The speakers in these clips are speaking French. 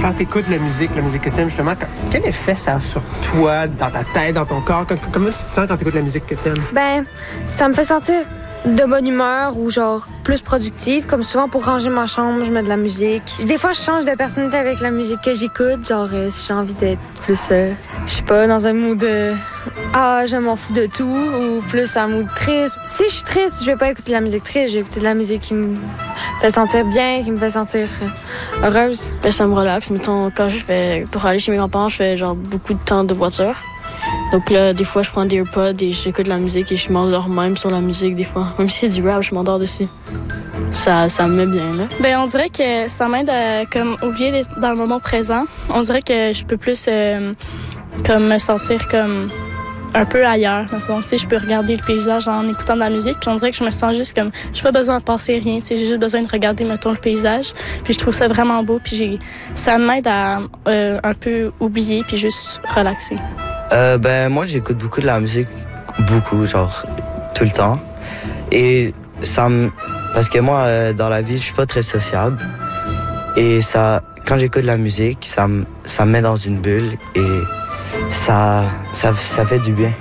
Quand tu écoutes la musique que tu aimes, justement, quel effet ça a sur toi, dans ta tête, dans ton corps? Comment tu te sens quand tu écoutes la musique que tu aimes? Ben, ça me fait sentir de bonne humeur ou genre plus productive. Comme souvent pour ranger ma chambre, je mets de la musique. Des fois, je change de personnalité avec la musique que j'écoute. Genre, si j'ai envie d'être plus, je sais pas, dans un mood je m'en fous de tout ou plus un mood triste. Si je suis triste, je vais pas écouter de la musique triste. Je vais écouter de la musique qui me fait sentir bien, qui me fait sentir heureuse. Ben, ça me relaxe. Mettons, quand pour aller chez mes grands-parents, je fais genre beaucoup de temps de voiture. Donc là, des fois, je prends des AirPods et j'écoute de la musique et je m'endors même sur la musique des fois. Même si c'est du rap, je m'endors dessus. Ça me met bien, là. Ben, on dirait que ça m'aide à comme, oublier d'être dans le moment présent. On dirait que je peux plus comme me sentir comme un peu ailleurs. Je peux regarder le paysage en écoutant de la musique. Puis on dirait que je me sens juste comme... J'ai pas besoin de penser rien. J'ai juste besoin de regarder, mettons, le paysage. Puis je trouve ça vraiment beau. Puis ça m'aide à un peu oublier puis juste relaxer. Ben moi j'écoute beaucoup de la musique, genre tout le temps. Et parce que moi dans la vie je suis pas très sociable. Et quand j'écoute de la musique, ça me met dans une bulle et ça fait du bien.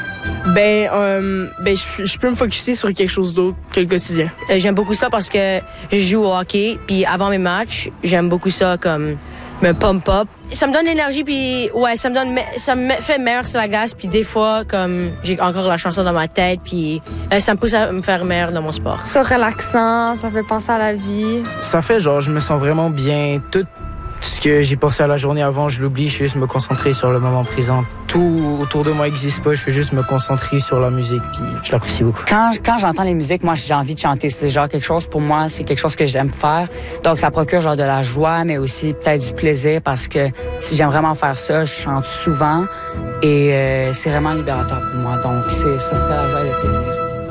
Je peux me focusser sur quelque chose d'autre que le quotidien. J'aime beaucoup ça parce que je joue au hockey, puis avant mes matchs, j'aime beaucoup ça comme me pump up. Ça me donne l'énergie, puis ouais, ça me fait meilleur sur la glace, puis des fois, comme j'ai encore la chanson dans ma tête, puis ça me pousse à me faire meilleur dans mon sport. C'est relaxant, ça fait penser à la vie. Ça fait genre, je me sens vraiment bien. Tout ce que j'ai pensé à la journée avant, je l'oublie, je fais juste me concentrer sur le moment présent. Tout autour de moi n'existe pas, je fais juste me concentrer sur la musique, puis je l'apprécie beaucoup. Quand j'entends les musiques, moi, j'ai envie de chanter. C'est genre quelque chose, pour moi, c'est quelque chose que j'aime faire. Donc, ça procure genre de la joie, mais aussi peut-être du plaisir parce que si j'aime vraiment faire ça, je chante souvent et c'est vraiment libérateur pour moi. Donc, ça serait la joie et le plaisir.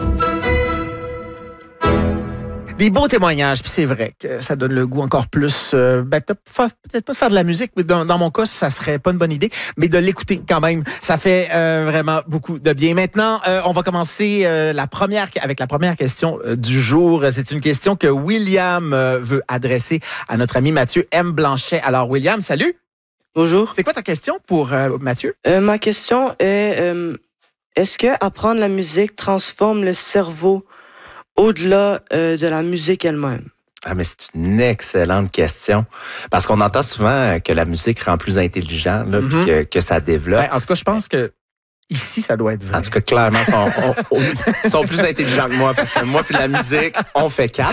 Des beaux témoignages, puis c'est vrai que ça donne le goût encore plus, peut-être pas de faire de la musique, mais dans mon cas, ça serait pas une bonne idée, mais de l'écouter quand même. Ça fait vraiment beaucoup de bien. Maintenant, on va commencer avec la première question du jour. C'est une question que William veut adresser à notre ami Mathieu M. Blanchet. Alors, William, salut! Bonjour. C'est quoi ta question pour Mathieu? Ma question est, est-ce que apprendre la musique transforme le cerveau au-delà de la musique elle-même? Ah, mais c'est une excellente question. Parce qu'on entend souvent que la musique rend plus intelligent, là, puis que ça développe. En tout cas, je pense que ici, ça doit être vrai. En tout cas, clairement, ils sont plus intelligents que moi, parce que moi puis la musique, on fait 4.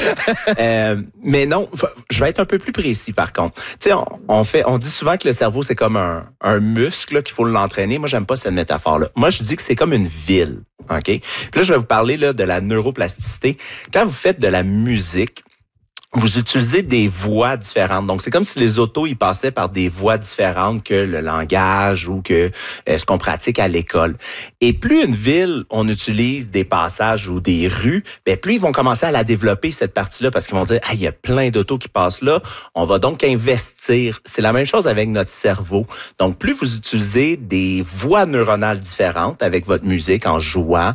Mais non, je vais être un peu plus précis, par contre. Tu sais, on dit souvent que le cerveau, c'est comme un muscle, là, qu'il faut l'entraîner. Moi, j'aime pas cette métaphore-là. Moi, je dis que c'est comme une ville. OK? Puis là, je vais vous parler là, de la neuroplasticité. Quand vous faites de la musique, vous utilisez des voix différentes. Donc, c'est comme si les autos, ils passaient par des voix différentes que le langage ou que ce qu'on pratique à l'école. Et plus une ville, on utilise des passages ou des rues, bien, plus ils vont commencer à la développer, cette partie-là, parce qu'ils vont dire, il y a plein d'autos qui passent là. On va donc investir. C'est la même chose avec notre cerveau. Donc, plus vous utilisez des voies neuronales différentes avec votre musique, en jouant,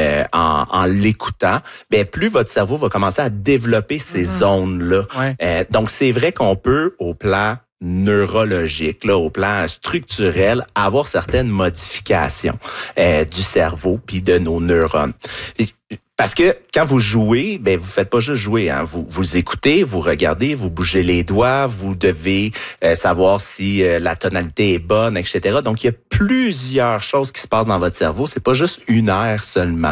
en l'écoutant, bien, plus votre cerveau va commencer à développer ces zones là. Ouais. Donc, c'est vrai qu'on peut, au plan neurologique, là, au plan structurel, avoir certaines modifications du cerveau puis de nos neurones. Parce que quand vous jouez, ben vous faites pas juste jouer, hein. Vous écoutez, vous regardez, vous bougez les doigts, vous devez savoir si la tonalité est bonne, etc. Donc il y a plusieurs choses qui se passent dans votre cerveau. C'est pas juste une aire seulement.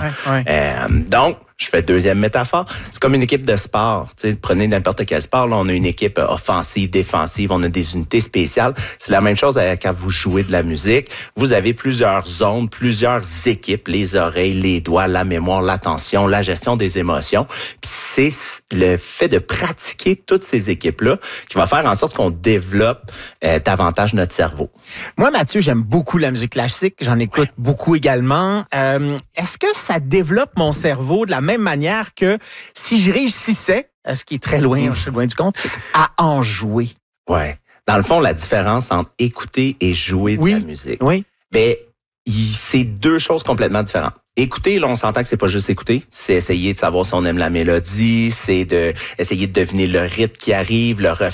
Donc je fais deuxième métaphore. C'est comme une équipe de sport. Tu sais, prenez n'importe quel sport. Là, on a une équipe offensive, défensive. On a des unités spéciales. C'est la même chose quand vous jouez de la musique. Vous avez plusieurs zones, plusieurs équipes. Les oreilles, les doigts, la mémoire, l'attention, la gestion des émotions. Puis c'est le fait de pratiquer toutes ces équipes-là qui va faire en sorte qu'on développe davantage notre cerveau. Moi, Mathieu, j'aime beaucoup la musique classique. J'en écoute beaucoup également. Est-ce que ça développe mon cerveau de la même manière que si je réussissais, ce qui est très loin, je suis loin du compte, à en jouer? Ouais. Dans le fond, la différence entre écouter et jouer de la musique, c'est deux choses complètement différentes. Écouter, là, on s'entend que c'est pas juste écouter, c'est essayer de savoir si on aime la mélodie, c'est essayer de deviner le rythme qui arrive, le refrain.